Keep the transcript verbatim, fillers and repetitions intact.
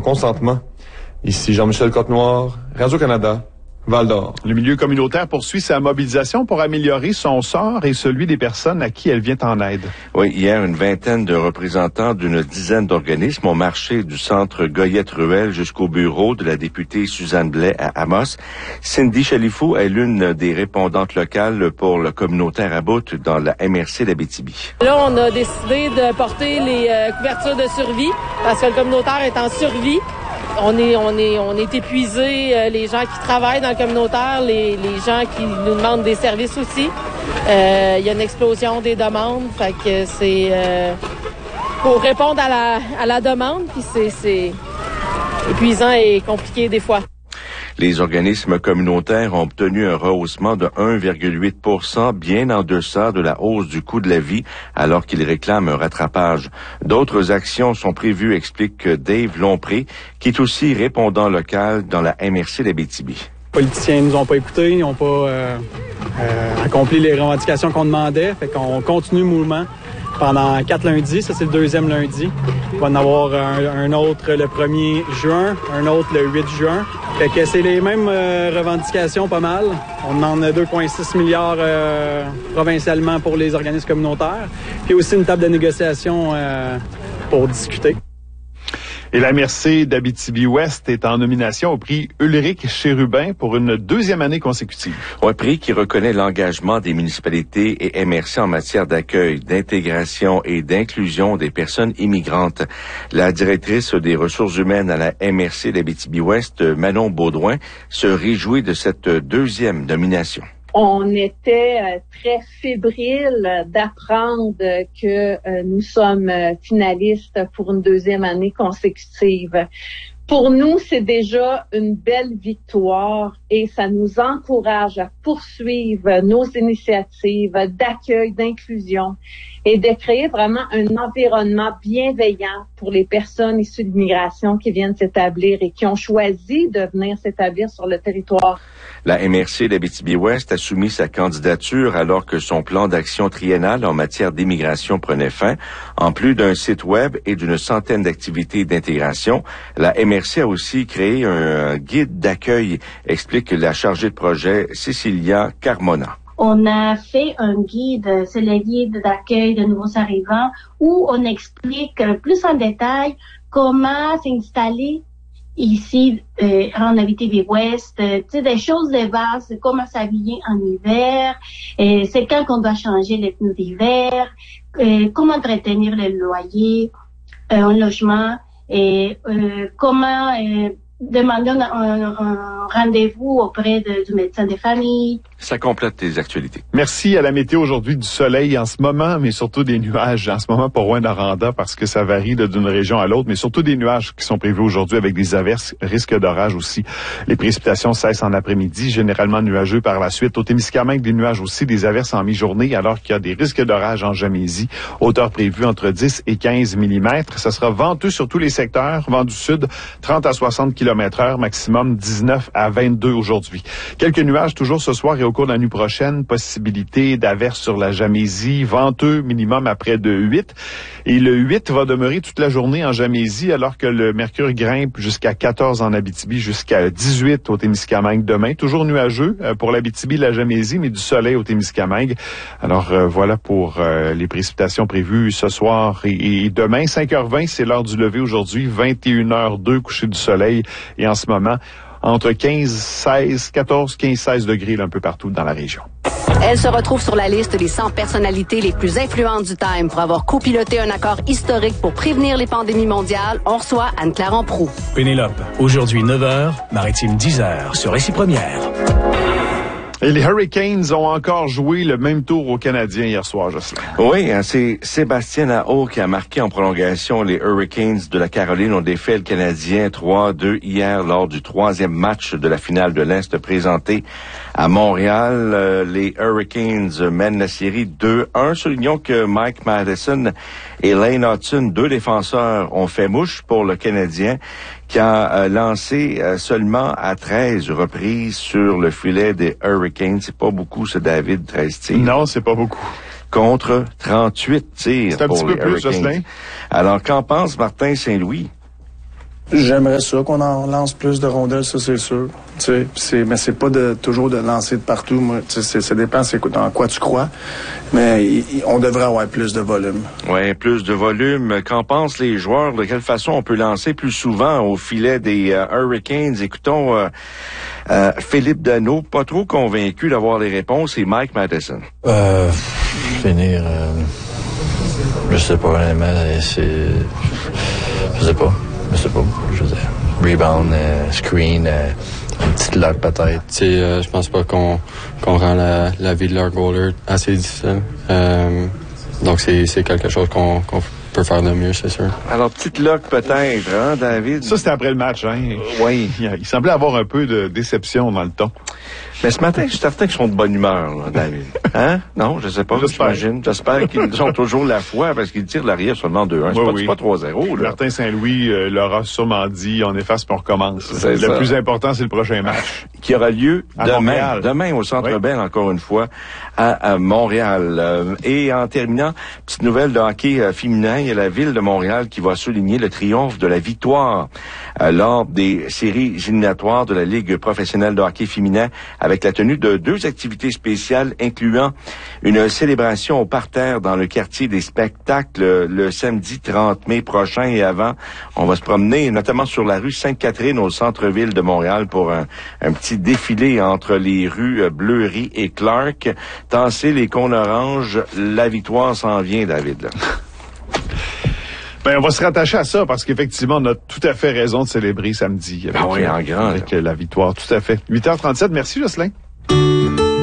consentement. Ici Jean-Michel Côte-Noire, Radio-Canada, Val-d'Or. Le milieu communautaire poursuit sa mobilisation pour améliorer son sort et celui des personnes à qui elle vient en aide. Oui, hier, une vingtaine de représentants d'une dizaine d'organismes ont marché du centre Goyette-Ruel jusqu'au bureau de la députée Suzanne Blais à Amos. Cindy Chalifou est l'une des répondantes locales pour le communautaire à bout dans la M R C d'Abitibi. Là, on a décidé de porter les euh, couvertures de survie parce que le communautaire est en survie. On est, on est, on est épuisés, euh, les gens qui travaillent dans le communautaire, les, les gens qui nous demandent des services aussi. Euh, il y a une explosion des demandes, fait que c'est euh, pour répondre à la, à la demande, puis c'est, c'est épuisant et compliqué des fois. Les organismes communautaires ont obtenu un rehaussement de un virgule huit pour cent, bien en deçà de la hausse du coût de la vie, alors qu'ils réclament un rattrapage. D'autres actions sont prévues, explique Dave Lompré, qui est aussi répondant local dans la M R C d'Abitibi. Les politiciens nous ont pas écoutés, ils n'ont pas euh, euh, accompli les revendications qu'on demandait, fait qu'on continue le mouvement pendant quatre lundis, ça c'est le deuxième lundi. Il va en avoir un, un autre le premier juin, un autre le huit juin. Fait que c'est les mêmes euh, revendications pas mal. On demande deux virgule six milliards euh, provincialement pour les organismes communautaires. Puis aussi une table de négociation euh, pour discuter. Et la M R C d'Abitibi-Ouest est en nomination au prix Ulrich Chérubin pour une deuxième année consécutive. Un prix qui reconnaît l'engagement des municipalités et M R C en matière d'accueil, d'intégration et d'inclusion des personnes immigrantes. La directrice des ressources humaines à la M R C d'Abitibi-Ouest, Manon Baudouin, se réjouit de cette deuxième nomination. On était euh, très fébrile d'apprendre que euh, nous sommes euh, finalistes pour une deuxième année consécutive. Pour nous, c'est déjà une belle victoire et ça nous encourage à poursuivre nos initiatives d'accueil, d'inclusion et de créer vraiment un environnement bienveillant pour les personnes issues de l'immigration qui viennent s'établir et qui ont choisi de venir s'établir sur le territoire. La M R C d'Abitibi-Ouest a soumis sa candidature alors que son plan d'action triennal en matière d'immigration prenait fin. En plus d'un site web et d'une centaine d'activités d'intégration, la M R C a aussi créé un guide d'accueil, explique la chargée de projet Cécilia Carmona. On a fait un guide, c'est le guide d'accueil de nouveaux arrivants, où on explique plus en détail comment s'installer ici euh, en Abitibi-Ouest, euh, tu sais, des choses de base, comment s'habiller en hiver, et c'est quand qu'on doit changer les pneus d'hiver, euh, comment entretenir le loyer, euh, un logement, et euh, comment euh, demander un, un, un rendez-vous auprès de, du médecin de famille. Ça complète les actualités. Merci à la météo aujourd'hui, du soleil en ce moment, mais surtout des nuages en ce moment pour Rouyn-Noranda parce que ça varie là, d'une région à l'autre, mais surtout des nuages qui sont prévus aujourd'hui avec des averses, risque d'orage aussi. Les précipitations cessent en après-midi, généralement nuageux par la suite. Au Témiscamingue, des nuages aussi, des averses en mi-journée, alors qu'il y a des risques d'orage en Jamaisie. Hauteur prévue entre dix et quinze millimètres. Ça sera venteux sur tous les secteurs. Vent du sud, trente à soixante kilomètres heure, maximum dix-neuf à vingt-deux aujourd'hui. Quelques nuages toujours ce soir et au cours de la nuit prochaine, possibilité d'averses sur la Jamaisie, venteux minimum à près de huit. Et le huit va demeurer toute la journée en Jamaisie, alors que le mercure grimpe jusqu'à quatorze en Abitibi, jusqu'à dix-huit au Témiscamingue demain. Toujours nuageux pour l'Abitibi et la Jamaisie, mais du soleil au Témiscamingue. Alors euh, voilà pour euh, les précipitations prévues ce soir et, et demain. cinq heures vingt, c'est l'heure du lever aujourd'hui. vingt et une heures deux, coucher du soleil. Et en ce moment, entre quinze, seize, quatorze, quinze, seize degrés là, un peu partout dans la région. Elle se retrouve sur la liste des cent personnalités les plus influentes du Time pour avoir copiloté un accord historique pour prévenir les pandémies mondiales. On reçoit Anne-Claire Amproux. Pénélope, aujourd'hui neuf heures, Maritime dix heures sur Récit Première. Et les Hurricanes ont encore joué le même tour aux Canadiens hier soir, Jocelyn. Oui, hein, c'est Sébastien Aho qui a marqué en prolongation. Les Hurricanes de la Caroline ont défait le Canadien trois deux hier lors du troisième match de la finale de l'Est présenté à Montréal. Euh, les Hurricanes mènent la série deux un. Soulignons que Mike Matheson et Lane Hudson, deux défenseurs, ont fait mouche pour le Canadien qui a euh, lancé euh, seulement à treize reprises sur le filet des Hurricanes. C'est pas beaucoup, ce David, treize tirs. Non, c'est pas beaucoup. Contre trente-huit tirs c'est un pour petit les peu plus, Hurricanes. Jocelyn. Alors, qu'en pense Martin Saint-Louis? J'aimerais ça qu'on en lance plus de rondelles, ça c'est sûr. Tu sais, mais c'est pas de toujours de lancer de partout. Moi, ça dépend c'est dans quoi tu crois. Mais y, y, on devrait avoir plus de volume. Oui, plus de volume. Qu'en pensent les joueurs? De quelle façon on peut lancer plus souvent au filet des euh, Hurricanes? Écoutons euh, euh, Philippe Danault, pas trop convaincu d'avoir les réponses, et Mike Matheson. Euh, finir, euh, je sais pas vraiment, c'est, je sais pas. Je sais pas, je veux dire, rebound, euh, screen, euh, une petite lock peut-être. Tu sais, euh, je pense pas qu'on qu'on rend la, la vie de leur goaler assez difficile. Euh, donc c'est c'est quelque chose qu'on qu'on peut faire de mieux, c'est sûr. Alors, petite lock peut-être, hein, David? Ça, c'était après le match, hein? Oui. Il, il semblait avoir un peu de déception dans le ton. Mais ce matin, je suis certain qu'ils sont de bonne humeur, là, David. Hein? Non, je sais pas, j'imagine. J'espère qu'ils ont toujours la foi parce qu'ils tirent l'arrière seulement deux un. C'est, oui, pas, oui. c'est pas trois zéro, là. Martin Saint-Louis euh, leur a sûrement dit, on efface puis on recommence. C'est le ça. Plus important, c'est le prochain match. Qui aura lieu à demain. Montréal. Demain au Centre oui. Bell, encore une fois, à, à Montréal. Euh, et en terminant, petite nouvelle de hockey euh, féminin, il y a la ville de Montréal qui va souligner le triomphe de la victoire euh, lors des séries éliminatoires de la Ligue professionnelle de hockey féminin avec la tenue de deux activités spéciales incluant une célébration au parterre dans le quartier des spectacles le samedi trente mai prochain et avant. On va se promener notamment sur la rue Sainte-Catherine au centre-ville de Montréal pour un, un petit défilé entre les rues Bleury et Clark. Tassez les cônes oranges, la victoire s'en vient, David. Là. Ben, on va se rattacher à ça parce qu'effectivement, on a tout à fait raison de célébrer samedi. Avec, ah oui, en grand. Avec là. La victoire, tout à fait. huit heures trente-sept, merci Jocelyn.